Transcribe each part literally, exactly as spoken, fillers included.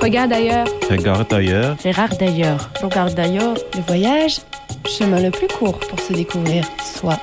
Regarde ailleurs. Regarde ailleurs. Regarde ailleurs. Regarde ailleurs. Le voyage, chemin le plus court pour se découvrir soi.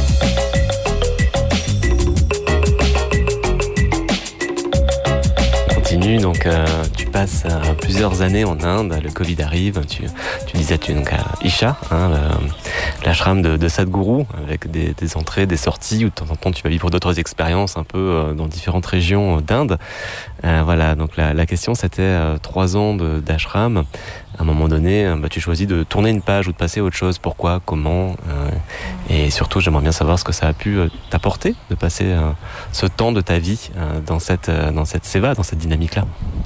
Donc euh, tu passes euh, plusieurs années en Inde, le Covid arrive, tu, tu disais tu es donc à Isha, hein, le, l'ashram de, de Sadhguru, avec des, des entrées, des sorties, où de temps en temps tu vas vivre d'autres expériences un peu euh, dans différentes régions d'Inde. Euh, voilà, donc la, la question c'était euh, trois ans de, d'ashram. À un moment donné, euh, bah, tu choisis de tourner une page ou de passer à autre chose. Pourquoi, comment euh, et surtout, j'aimerais bien savoir ce que ça a pu euh, t'apporter de passer euh, ce temps de ta vie euh, dans cette euh, dans cette seva, dans cette dynamique-là.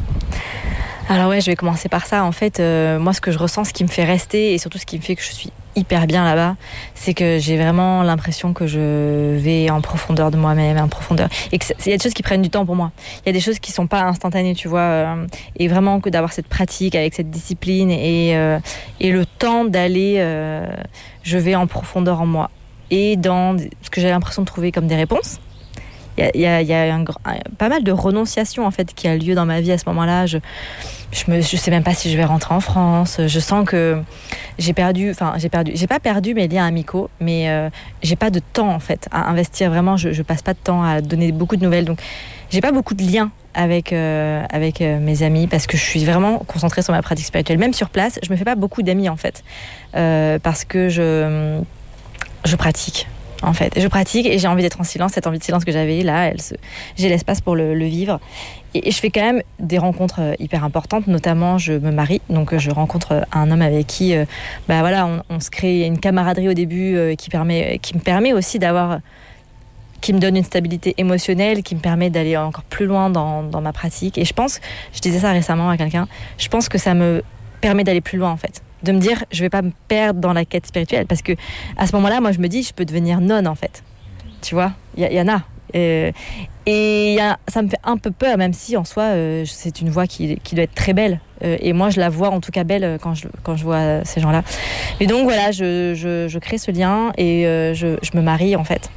Alors ouais, je vais commencer par ça. En fait, euh, moi, ce que je ressens, ce qui me fait rester et surtout ce qui me fait que je suis hyper bien là-bas, c'est que j'ai vraiment l'impression que je vais en profondeur de moi-même, en profondeur. Et qu'il y a des choses qui prennent du temps pour moi. Il y a des choses qui sont pas instantanées, tu vois. Euh, et vraiment que d'avoir cette pratique avec cette discipline et, euh, et le temps d'aller, euh, je vais en profondeur en moi. Et dans ce que j'ai l'impression de trouver comme des réponses. Il y a, il y a un, un, pas mal de renonciation en fait qui a lieu dans ma vie à ce moment-là. Je je me je sais même pas si je vais rentrer en France. Je sens que j'ai perdu, enfin j'ai perdu, j'ai pas perdu mes liens amicaux, mais euh, j'ai pas de temps en fait à investir vraiment. Je je passe pas de temps à donner beaucoup de nouvelles, donc j'ai pas beaucoup de liens avec euh, avec euh, mes amis parce que je suis vraiment concentrée sur ma pratique spirituelle. Même sur place, je me fais pas beaucoup d'amis en fait euh, parce que je je pratique. En fait, je pratique et j'ai envie d'être en silence. Cette envie de silence que j'avais là, elle se... j'ai l'espace pour le, le vivre. Et, et je fais quand même des rencontres hyper importantes. Notamment, je me marie, donc je rencontre un homme avec qui, euh, bah voilà, on, on se crée une camaraderie au début euh, qui permet, qui me permet aussi d'avoir, qui me donne une stabilité émotionnelle, qui me permet d'aller encore plus loin dans, dans ma pratique. Et je pense, je disais ça récemment à quelqu'un, je pense que ça me permet d'aller plus loin en fait. De me dire, je vais pas me perdre dans la quête spirituelle. Parce que à ce moment-là, moi, je me dis, je peux devenir nonne, en fait. Tu vois, il y, y en a. Euh, et y a, ça me fait un peu peur, même si, en soi, euh, c'est une voie qui, qui doit être très belle. Euh, et moi, je la vois, en tout cas, belle quand je, quand je vois ces gens-là. Et donc, voilà, je, je, je crée ce lien et euh, je, je me marie, en fait.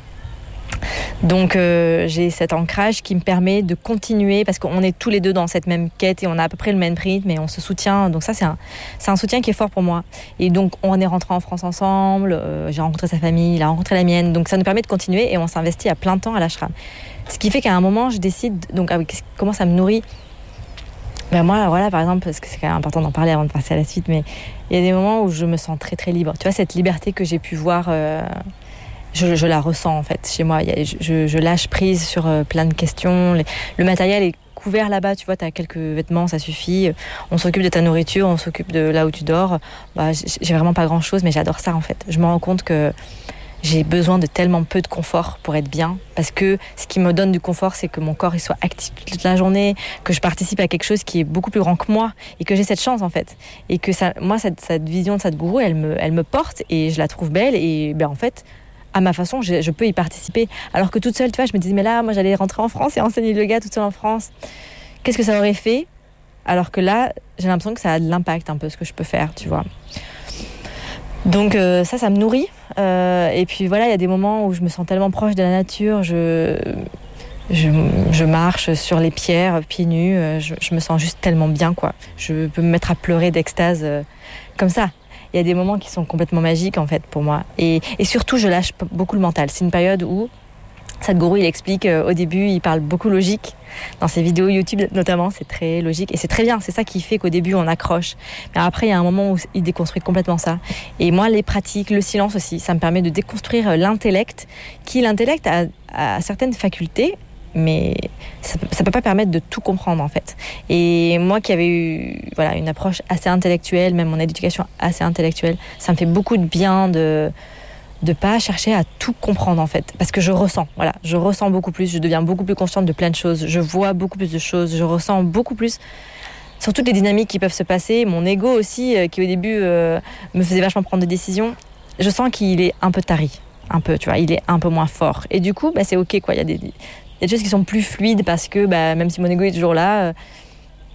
Donc euh, j'ai cet ancrage qui me permet de continuer parce qu'on est tous les deux dans cette même quête et on a à peu près le même rythme et on se soutient. Donc ça c'est un, c'est un soutien qui est fort pour moi. Et donc on est rentrés en France ensemble, euh, j'ai rencontré sa famille, il a rencontré la mienne. Donc ça nous permet de continuer et on s'investit à plein temps à l'ashram. Ce qui fait qu'à un moment je décide, donc ah oui, comment ça me nourrit. Ben moi voilà par exemple, parce que c'est quand même important d'en parler avant de passer à la suite, mais il y a des moments où je me sens très très libre. Tu vois cette liberté que j'ai pu voir... Euh, Je, je la ressens en fait chez moi. Je, je lâche prise sur euh, plein de questions. Les, le matériel est couvert là-bas, tu vois, tu as quelques vêtements, ça suffit. On s'occupe de ta nourriture, on s'occupe de là où tu dors. Bah, j'ai vraiment pas grand-chose, mais j'adore ça en fait. Je me rends compte que j'ai besoin de tellement peu de confort pour être bien. Parce que ce qui me donne du confort, c'est que mon corps il soit actif toute la journée, que je participe à quelque chose qui est beaucoup plus grand que moi et que j'ai cette chance en fait. Et que ça, moi, cette, cette vision de Sadhguru, elle me, elle me porte et je la trouve belle. Et ben, en fait... à ma façon, je, je peux y participer. Alors que toute seule, tu vois, je me disais, mais là, moi, j'allais rentrer en France et enseigner le yoga toute seule en France. Qu'est-ce que ça aurait fait ? Alors que là, j'ai l'impression que ça a de l'impact un peu, ce que je peux faire, tu vois. Donc euh, ça, ça me nourrit. Euh, et puis voilà, il y a des moments où je me sens tellement proche de la nature. Je, je, je marche sur les pierres, pieds nus. Je, je me sens juste tellement bien, quoi. Je peux me mettre à pleurer d'extase euh, comme ça. Il y a des moments qui sont complètement magiques en fait pour moi. Et, et surtout, je lâche beaucoup le mental. C'est une période où Sadhguru, il explique euh, au début, il parle beaucoup logique. Dans ses vidéos YouTube notamment, c'est très logique. Et c'est très bien, c'est ça qui fait qu'au début, on accroche. Mais après, il y a un moment où il déconstruit complètement ça. Et moi, les pratiques, le silence aussi, ça me permet de déconstruire l'intellect, qui, l'intellect, a, a certaines facultés, mais ça ne peut pas permettre de tout comprendre en fait. Et moi qui avais eu voilà, une approche assez intellectuelle, même mon éducation assez intellectuelle, ça me fait beaucoup de bien de ne pas chercher à tout comprendre en fait. Parce que je ressens, voilà, je ressens beaucoup plus, je deviens beaucoup plus consciente de plein de choses, je vois beaucoup plus de choses, je ressens beaucoup plus sur toutes les dynamiques qui peuvent se passer. Mon ego aussi, qui au début euh, me faisait vachement prendre des décisions, je sens qu'il est un peu tari, un peu, tu vois, il est un peu moins fort. Et du coup, bah, c'est ok quoi, il y a des... Il y a des choses qui sont plus fluides parce que bah, même si mon ego est toujours là, euh, et voilà,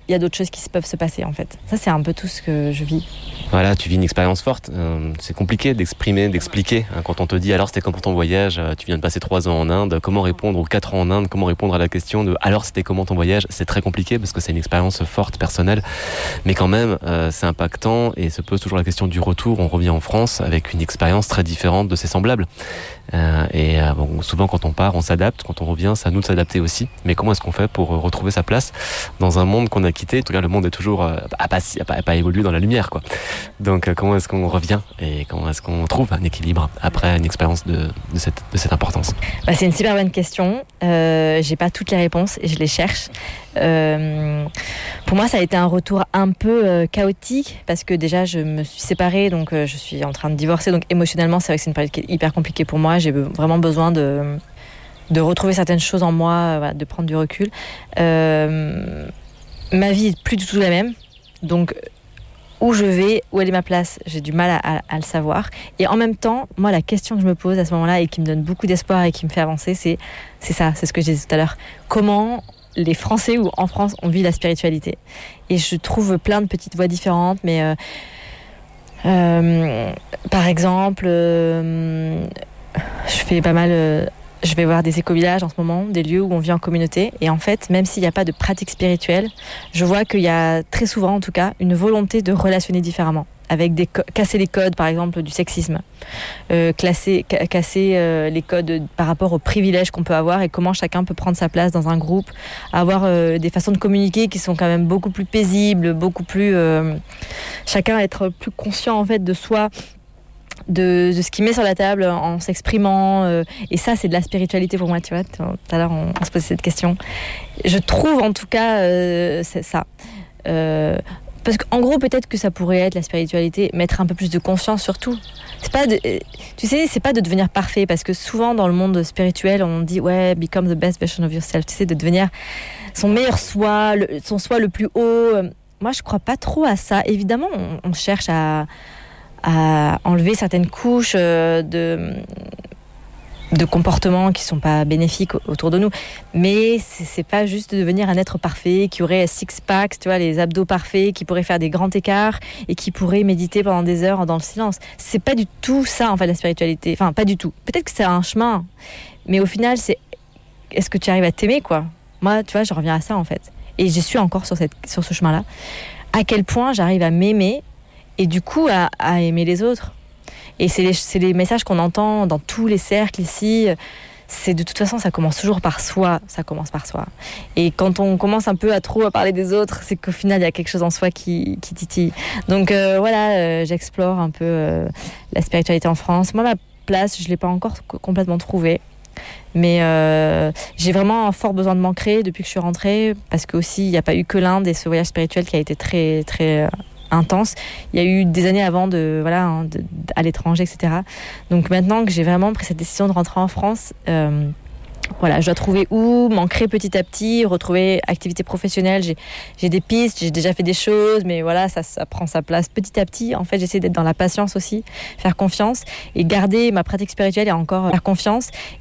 il y a d'autres choses qui peuvent se passer en fait. Ça, c'est un peu tout ce que je vis. Voilà, tu vis une expérience forte. Euh, c'est compliqué d'exprimer, d'expliquer. Hein, quand on te dit alors c'était comment ton voyage, tu viens de passer trois ans en Inde, comment répondre, ou quatre ans en Inde, comment répondre à la question de alors c'était comment ton voyage, c'est très compliqué parce que c'est une expérience forte, personnelle. Mais quand même, euh, c'est impactant et se pose toujours la question du retour. On revient en France avec une expérience très différente de ses semblables. Euh, et euh, bon, souvent quand on part, on s'adapte. Quand on revient, c'est à nous de s'adapter aussi. Mais comment est-ce qu'on fait pour retrouver sa place dans un monde qu'on a quitté? En tout cas, le monde est toujours euh, à pas, à pas, à pas évolué dans la lumière, quoi. Donc, euh, comment est-ce qu'on revient et comment est-ce qu'on trouve un équilibre après une expérience de, de, cette, de cette importance? Bah, c'est une super bonne question. Euh, j'ai pas toutes les réponses et je les cherche. Euh, pour moi, ça a été un retour un peu euh, chaotique parce que déjà, je me suis séparée, donc euh, je suis en train de divorcer. Donc émotionnellement, c'est vrai que c'est une période qui est hyper compliquée pour moi. J'ai vraiment besoin de de retrouver certaines choses en moi, euh, voilà, de prendre du recul. Euh, ma vie est plus du tout la même, donc où je vais, où elle est ma place, j'ai du mal à, à, à le savoir. Et en même temps, moi, la question que je me pose à ce moment-là et qui me donne beaucoup d'espoir et qui me fait avancer, c'est c'est ça, c'est ce que je disais tout à l'heure. Comment les Français ou en France on vit la spiritualité? Et je trouve plein de petites voies différentes, mais euh, euh, par exemple, euh, je fais pas mal. Euh, je vais voir des éco-villages en ce moment, des lieux où on vit en communauté. Et en fait, même s'il n'y a pas de pratique spirituelle, je vois qu'il y a très souvent, en tout cas, une volonté de relationner différemment. Avec des co- casser les codes, par exemple, du sexisme. Euh, classer, ca- casser euh, les codes de, par rapport aux privilèges qu'on peut avoir et comment chacun peut prendre sa place dans un groupe. Avoir euh, des façons de communiquer qui sont quand même beaucoup plus paisibles, beaucoup plus... Euh, chacun être plus conscient, en fait, de soi, De, de ce qu'il met sur la table en s'exprimant, euh, et ça c'est de la spiritualité pour moi, tu vois. Tout à l'heure on, on se posait cette question. Je trouve en tout cas euh, c'est ça, euh, parce qu'en gros peut-être que ça pourrait être la spiritualité, mettre un peu plus de conscience surtout. C'est pas de, tu sais, c'est pas de devenir parfait, parce que souvent dans le monde spirituel on dit ouais, become the best version of yourself, tu sais, de devenir son meilleur soi, le, son soi le plus haut. Moi je crois pas trop à ça. Évidemment on, on cherche à à enlever certaines couches de, de comportements qui sont pas bénéfiques autour de nous. Mais c'est, c'est pas juste de devenir un être parfait, qui aurait six-pack, tu vois, les abdos parfaits, qui pourrait faire des grands écarts et qui pourrait méditer pendant des heures dans le silence. C'est pas du tout ça, en fait, la spiritualité. Enfin, pas du tout. Peut-être que c'est un chemin, mais au final, c'est est-ce que tu arrives à t'aimer, quoi? Moi, tu vois, je reviens à ça, en fait. Et je suis encore sur, cette, sur ce chemin-là. À quel point j'arrive à m'aimer et du coup à, à aimer les autres. Et c'est les, c'est les messages qu'on entend dans tous les cercles ici. C'est de toute façon, ça commence toujours par soi. Ça commence par soi. Et quand on commence un peu à trop à parler des autres, c'est qu'au final, il y a quelque chose en soi qui, qui titille. Donc euh, voilà, euh, j'explore un peu euh, la spiritualité en France. Moi, ma place, je ne l'ai pas encore c- complètement trouvée. Mais euh, j'ai vraiment un fort besoin de m'ancrer depuis que je suis rentrée, parce qu'aussi, il n'y a pas eu que l'Inde et ce voyage spirituel qui a été très, très euh, intense. Il y a eu des années avant de, voilà, hein, de, à l'étranger, et cetera. Donc maintenant que j'ai vraiment pris cette décision de rentrer en France, euh, voilà, je dois trouver où, m'ancrer petit à petit, retrouver activité professionnelle. J'ai, j'ai des pistes, j'ai déjà fait des choses, mais voilà, ça, ça prend sa place petit à petit. En fait, j'essaie d'être dans la patience aussi, faire confiance et garder ma pratique spirituelle et encore faire confiance.